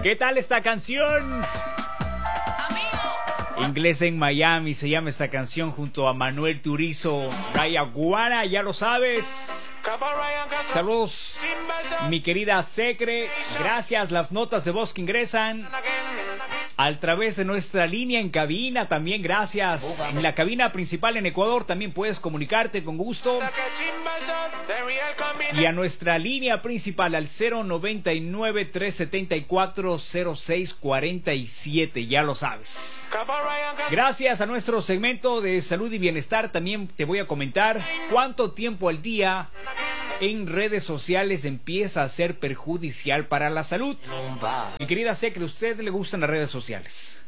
¿Qué tal esta canción? Inglés en Miami se llama esta canción, junto a Manuel Turizo, Raya Guara, ya lo sabes. Saludos, mi querida Secre. Gracias, las notas de voz que ingresan a través de nuestra línea en cabina, también gracias. En la cabina principal en Ecuador también puedes comunicarte con gusto. Y a nuestra línea principal al 099-374-0647, ya lo sabes. Gracias a nuestro segmento de salud y bienestar, también te voy a comentar cuánto tiempo al día en redes sociales empieza a ser perjudicial para la salud. Mi querida Secre, ¿a usted le gustan las redes sociales?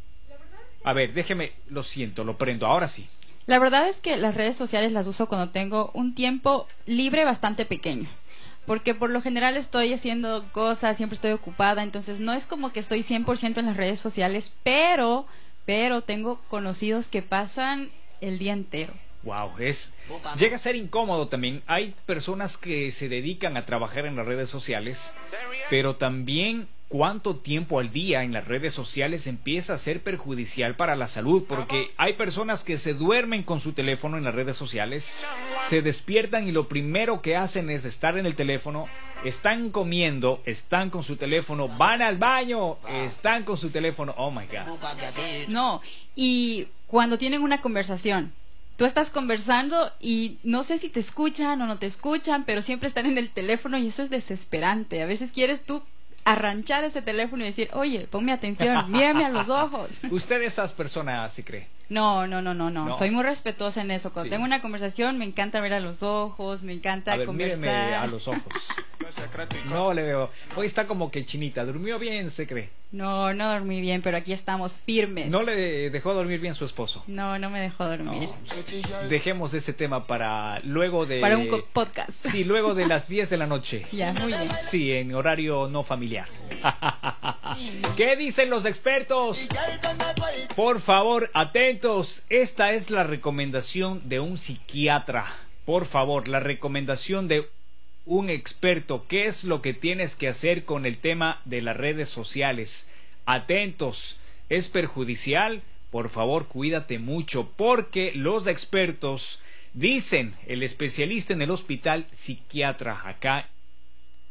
A ver, déjeme, lo siento, lo prendo, ahora sí. La verdad es que las redes sociales las uso cuando tengo un tiempo libre bastante pequeño, porque por lo general estoy haciendo cosas, siempre estoy ocupada, entonces no es como que estoy 100% en las redes sociales, pero tengo conocidos que pasan el día entero. Wow, llega a ser incómodo también. Hay personas que se dedican a trabajar en las redes sociales, pero también cuánto tiempo al día en las redes sociales empieza a ser perjudicial para la salud, porque hay personas que se duermen con su teléfono en las redes sociales, se despiertan y lo primero que hacen es estar en el teléfono, están comiendo, están con su teléfono, van al baño, están con su teléfono. Oh my God. No, y cuando tienen una conversación, tú estás conversando y no sé si te escuchan o no te escuchan, pero siempre están en el teléfono y eso es desesperante. A veces quieres tú arranchar ese teléfono y decir, oye, ponme atención, mírame a los ojos. ¿Usted de esas personas se cree? No. Soy muy respetuosa en eso. Cuando Sí. tengo una conversación, me encanta ver a los ojos, me encanta conversar. Míreme a los ojos. No le veo. Hoy está como que chinita. ¿Durmió bien, se cree? No dormí bien, pero aquí estamos firmes. ¿No le dejó dormir bien su esposo? No me dejó dormir. No. Dejemos ese tema para luego de... Para un podcast. Sí, luego de las 10 de la noche. Ya, muy bien. Sí, en horario no familiar. ¿Qué dicen los expertos? Por favor, atentos. Esta es la recomendación de un psiquiatra. Por favor, la recomendación de un experto. ¿Qué es lo que tienes que hacer con el tema de las redes sociales? Atentos. ¿Es perjudicial? Por favor, cuídate mucho, porque los expertos dicen, el especialista en el hospital psiquiatra acá